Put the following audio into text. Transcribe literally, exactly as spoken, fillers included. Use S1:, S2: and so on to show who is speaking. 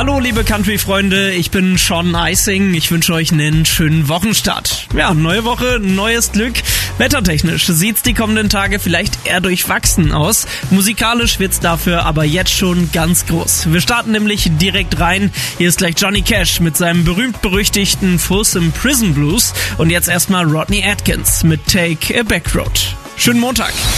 S1: Hallo liebe Country-Freunde, ich bin Sean Icing. Ich wünsche euch einen schönen Wochenstart. Ja, neue Woche, neues Glück. Wettertechnisch sieht's die kommenden Tage vielleicht eher durchwachsen aus. Musikalisch wird's dafür aber jetzt schon ganz groß. Wir starten nämlich direkt rein. Hier ist gleich Johnny Cash mit seinem berühmt-berüchtigten Folsom Prison Blues. Und jetzt erstmal Rodney Atkins mit Take a Back Road. Schönen Montag.